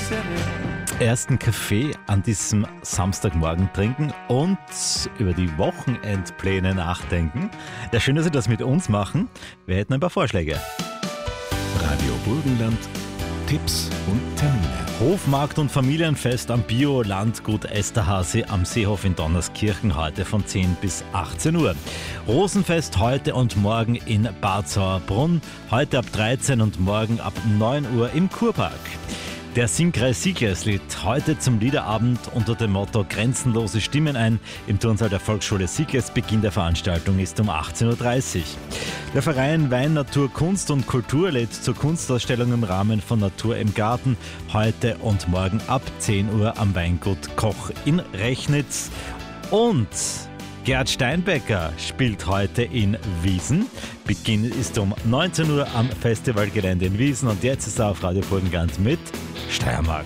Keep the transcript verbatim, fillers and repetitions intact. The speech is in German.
Ersten Kaffee an diesem Samstagmorgen trinken und über die Wochenendpläne nachdenken. Ja, schön, dass Sie das mit uns machen. Wir hätten ein paar Vorschläge. Radio Burgenland, Tipps und Termine. Hofmarkt und Familienfest am Bio-Landgut Esterhazy am Seehof in Donnerskirchen heute von zehn bis achtzehn Uhr. Rosenfest heute und morgen in Bad Sauerbrunn, heute ab dreizehn und morgen ab neun Uhr im Kurpark. Der Singkreis Sieglers lädt heute zum Liederabend unter dem Motto Grenzenlose Stimmen ein. Im Turnsaal der Volksschule Sieglers. Beginn der Veranstaltung ist um achtzehn Uhr dreißig. Der Verein Wein, Natur, Kunst und Kultur lädt zur Kunstausstellung im Rahmen von Natur im Garten heute und morgen ab zehn Uhr am Weingut Koch in Rechnitz. Und Gerd Steinbecker spielt heute in Wiesen. Beginn ist um neunzehn Uhr am Festivalgelände in Wiesen. Und jetzt ist er auf Radio Burgenland mit Steiermark.